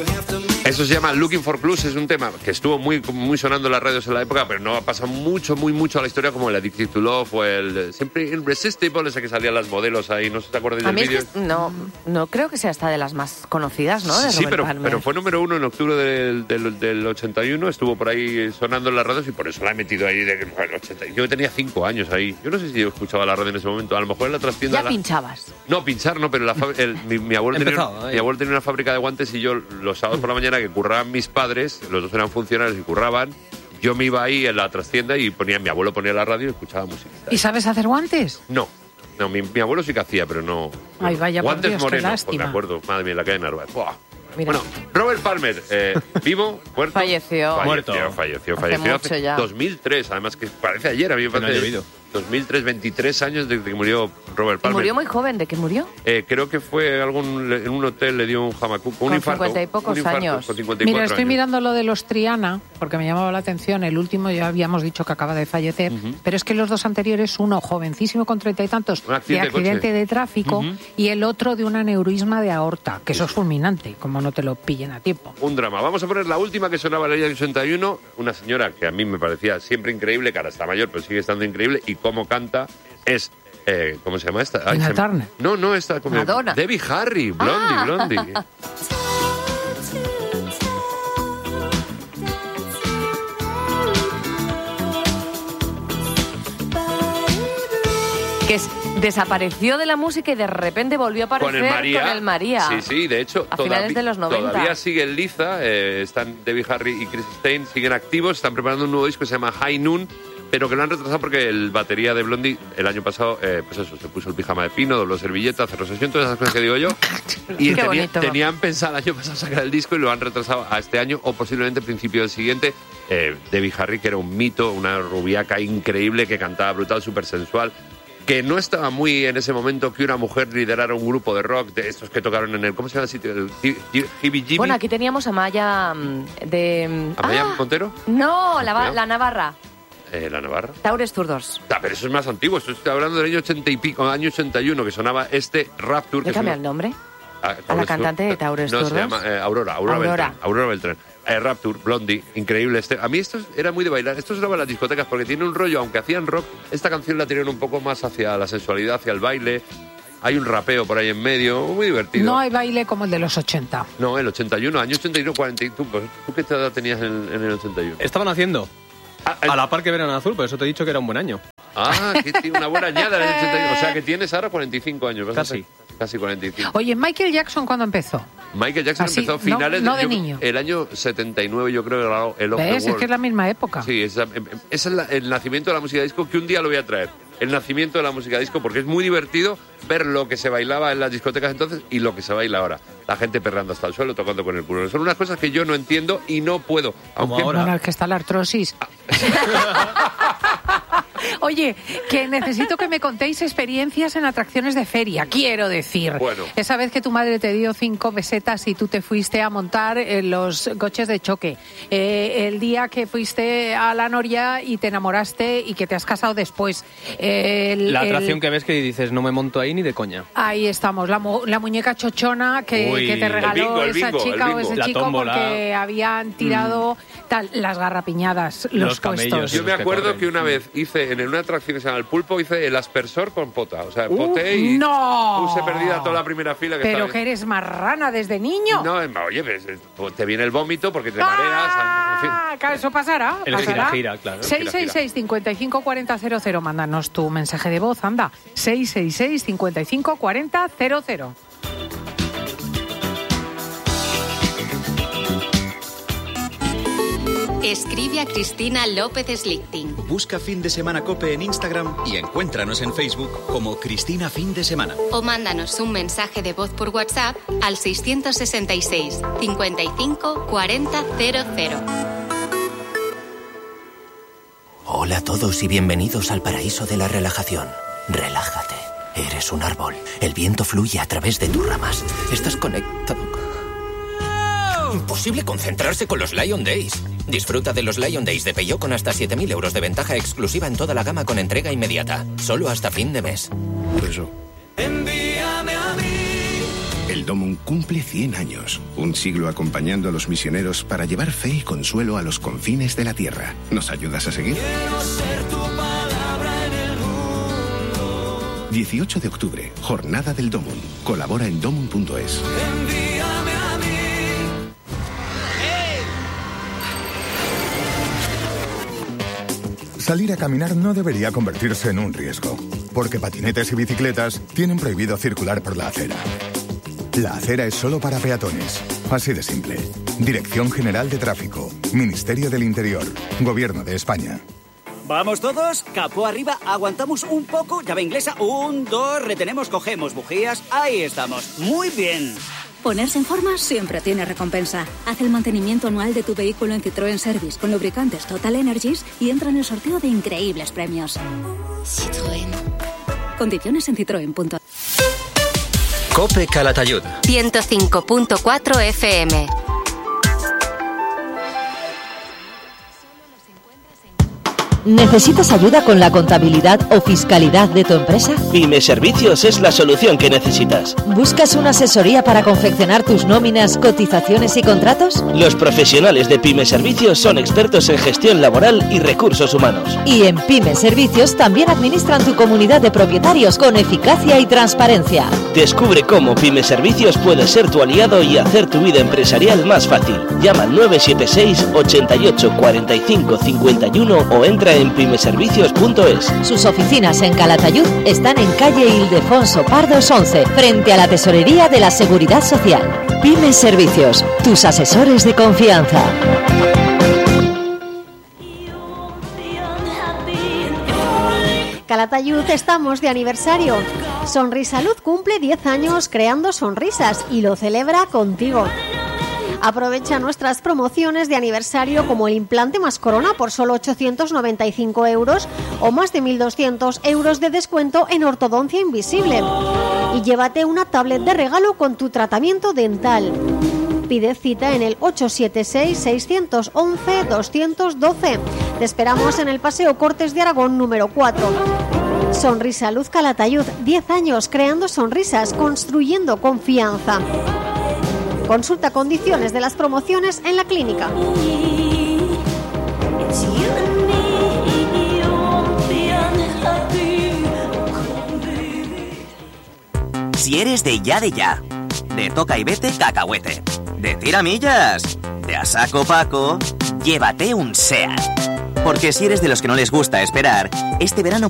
Eso se llama Looking for Clues, es un tema que estuvo muy sonando en las radios en la época, pero no ha pasado muy mucho a la historia como el Addicted to Love o el Simply Irresistible, ese que salían las modelos ahí, no sé si te acuerdas del vídeo. Es que no creo que sea hasta de las más conocidas, ¿no? De Sí, Robert Palmer. pero fue número 1 en octubre del 81, estuvo por ahí sonando en las radios y por eso la he metido ahí. Yo tenía 5 años ahí. Yo no sé si yo escuchaba la radio en ese momento, a lo mejor en la trastienda... ¿Ya pinchabas? No, pinchar no, pero mi abuelo tenía una fábrica de guantes y yo los sábados por la mañana que curraban mis padres, los dos eran funcionarios y curraban, yo me iba ahí en la trastienda y mi abuelo ponía la radio y escuchaba música. ¿Y sabes hacer guantes? No, mi abuelo sí que hacía, pero no. Ay, vaya, guantes por Dios, morenos, qué lástima. pues me acuerdo, madre mía, la calle de Narváez. Mira. Bueno, Robert Palmer, vivo, muerto. Falleció Falleció mucho ya. 2003, además que parece ayer, a mí me parece. 2003, 23 años desde que murió Robert Palmer. Murió muy joven, ¿de qué murió? Creo que fue en un hotel, le dio un jamacuco, un infarto. 50 y pocos años. Con 54 Mira, estoy años. mirando lo de los Triana, porque me llamaba la atención. El último ya habíamos dicho que acaba de fallecer, pero es que los dos anteriores, uno jovencísimo con 30 y tantos Un de accidente accidente de tráfico y el otro de un aneurisma de aorta, que eso es fulminante, como no te lo pillen a tiempo. Un drama. Vamos a poner la última que sonaba en el año 81, una señora que a mí me parecía siempre increíble, que ahora está mayor, pero sigue estando increíble, y cómo canta es... ¿cómo se llama esta? Tina Turner. No, esta... Madonna. Debbie Harry, Blondie. Que desapareció de la música y de repente volvió a aparecer con el María. Sí, de hecho, a finales de los 90. Todavía sigue en liza, están Debbie Harry y Chris Stein, siguen activos, están preparando un nuevo disco que se llama High Noon, pero que lo han retrasado porque el batería de Blondie el año pasado, pues eso, se puso el pijama de pino, dobló servilleta, cerró sesión, todas esas cosas que digo yo. Y tenían pensado el año pasado sacar el disco y lo han retrasado a este año o posiblemente principio del siguiente. Debbie Harry, que era un mito, una rubiaca increíble que cantaba brutal, súper sensual, que no estaba muy en ese momento que una mujer liderara un grupo de rock de estos que tocaron en el... ¿Cómo se llama el sitio? El Jimmy. Bueno, aquí teníamos a Maya de... ¿A Maya Montero? No, la Navarra. ¿La Navarra? Taures Tours. Pero eso es más antiguo. Estoy hablando del año 80 y pico, año 81, que sonaba Rapture. ¿Le cambia el nombre? A la cantante de Taures Tours. No, se llama Aurora Beltrán. Rapture, Blondie, increíble. A mí esto era muy de bailar. Esto sonaba en las discotecas porque tiene un rollo, aunque hacían rock, esta canción la tienen un poco más hacia la sensualidad, hacia el baile. Hay un rapeo por ahí en medio, muy divertido. No hay baile como el de los 80. No, el 81, año 81, 40. ¿Tú qué edad tenías en el 81? Estaban haciendo a la par que Verano Azul, por eso te he dicho que era un buen año. Que tiene una buena añada el 81. O sea, que tienes ahora 45 años. Casi 45. Oye, ¿Michael Jackson cuándo empezó? Michael Jackson empezó a finales no de niño. El año 79, yo creo, el Off the ¿Ves? Wall. Es que es la misma época. Sí, es el nacimiento de la música disco, que un día lo voy a traer. El nacimiento de la música disco, porque es muy divertido ver lo que se bailaba en las discotecas entonces y lo que se baila ahora. La gente perreando hasta el suelo, tocando con el culo. Son unas cosas que yo no entiendo y no puedo. Aunque ahora. Bueno, es que está la artrosis. Oye, que necesito que me contéis experiencias en atracciones de feria, quiero decir. Bueno. Esa vez que tu madre te dio 5 pesetas y tú te fuiste a montar los coches de choque. El día que fuiste a la Noria y te enamoraste y que te has casado después. La atracción que ves que dices, no me monto ahí ni de coña. Ahí estamos, la muñeca chochona que te regaló esa chica o ese la chico tómbola. Porque habían tirado las garrapiñadas, los camellos. puestos. Yo me acuerdo que una vez hice, en una atracción que se llama El Pulpo, hice el aspersor con pota. O sea, poté y puse perdida toda la primera fila. Pero que eres marrana desde niño. No, oye, pues, te viene el vómito porque te mareas. En fin. Claro, eso pasará. El gira, claro. 666 55 40 00. Mándanos tu mensaje de voz, anda. 666 55 40 00. Escribe a Cristina López Slichting. Busca Fin de Semana COPE en Instagram y encuéntranos en Facebook como Cristina Fin de Semana. O mándanos un mensaje de voz por WhatsApp al 666 55 40 00. Hola a todos y bienvenidos al paraíso de la relajación. Relájate. Eres un árbol. El viento fluye a través de tus ramas. Estás conectado. Imposible concentrarse con los Lion Days. Disfruta de los Lion Days de Peugeot con hasta 7.000 euros de ventaja exclusiva en toda la gama con entrega inmediata. Solo hasta fin de mes. Por eso. Envíame a mí. El El Domum cumple 100 años, un siglo acompañando a los misioneros para llevar fe y consuelo a los confines de la tierra. ¿Nos ayudas a seguir? Quiero ser tu palabra en el mundo. 18 de octubre, Jornada del Domum. Colabora en domum.es. Envíame a mí. Salir a caminar no debería convertirse en un riesgo, porque patinetes y bicicletas tienen prohibido circular por la acera. La acera es solo para peatones. Así de simple. Dirección General de Tráfico. Ministerio del Interior. Gobierno de España. ¿Vamos todos? Capó arriba, aguantamos un poco, llave inglesa, 1, 2, retenemos, cogemos bujías, ahí estamos. Muy bien. Ponerse en forma siempre tiene recompensa. Haz el mantenimiento anual de tu vehículo en Citroën Service con lubricantes Total Energies y entra en el sorteo de increíbles premios. Citroën. Condiciones en citroen.es. COPE Calatayud 105.4 FM. ¿Necesitas ayuda con la contabilidad o fiscalidad de tu empresa? Pyme Servicios es la solución que necesitas. ¿Buscas una asesoría para confeccionar tus nóminas, cotizaciones y contratos? Los profesionales de Pyme Servicios son expertos en gestión laboral y recursos humanos. Y en Pyme Servicios también administran tu comunidad de propietarios con eficacia y transparencia. Descubre cómo Pyme Servicios puede ser tu aliado y hacer tu vida empresarial más fácil. Llama al 976 88 45 51 o entra en pymeservicios.es. Sus oficinas en Calatayud están en calle Ildefonso Pardos 11, frente a la Tesorería de la Seguridad Social. Pyme Servicios, tus asesores de confianza. Calatayud, estamos de aniversario. Sonrisalud cumple 10 años creando sonrisas y lo celebra contigo. Aprovecha nuestras promociones de aniversario como el implante más corona por solo 895 euros o más de 1.200 euros de descuento en ortodoncia invisible. Y llévate una tablet de regalo con tu tratamiento dental. Pide cita en el 876-611-212. Te esperamos en el Paseo Cortes de Aragón número 4. Sonrisalud Calatayud, 10 años creando sonrisas, construyendo confianza. Consulta condiciones de las promociones en la clínica. Si eres de ya, de toca y vete cacahuete, de tiramillas, de a saco paco, llévate un SEAT. Porque si eres de los que no les gusta esperar, este verano